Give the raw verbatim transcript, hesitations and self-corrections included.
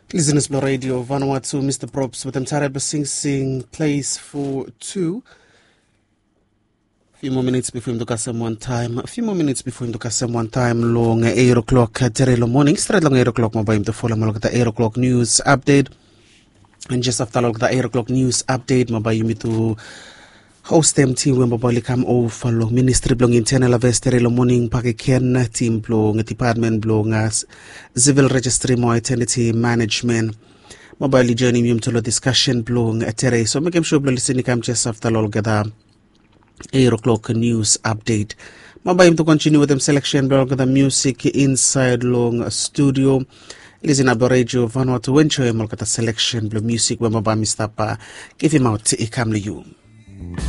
Listeners Blue Radio, Vanuatu, Mister Props with Mtareba Sing Sing plays for two. A few more minutes before him to custom one time. A few more minutes before him to custom one time. Long eight o'clock Terelo morning. Straight long eight o'clock mobile to follow look at the eight o'clock news update. And just after look at the eight o'clock news update, mobile you to host them team when mobile come over lo ministry blong internal affairs Terelo morning pakiken team blong department blong as civil registry mo eternity management. Mobile journey yum to lo discussion blong tere. So make sure blong listening come just after look at the eight o'clock news update. Mabay to continue with them selection blog the music inside long studio. Listen up radio Vanuatu enjoy malkata selection blog music when mabay mistapa give him out to ikamli you.